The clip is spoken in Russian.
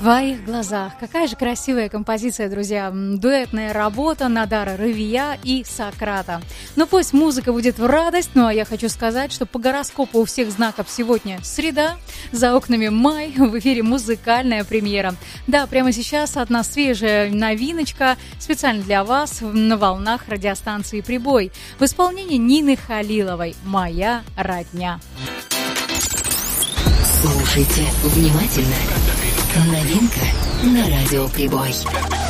твоих глазах». Какая же красивая композиция, друзья. Дуэтная работа Надара Рывия и Сократа. Но пусть музыка будет в радость. Ну а я хочу сказать, что по гороскопу у всех знаков сегодня среда. За окнами май. В эфире музыкальная премьера. Да, прямо сейчас одна свежая новиночка. Специально для вас на волнах радиостанции «Прибой». В исполнении Нины Халиловой «Моя родня». Слушайте внимательно. Новинка на радио «Прибой».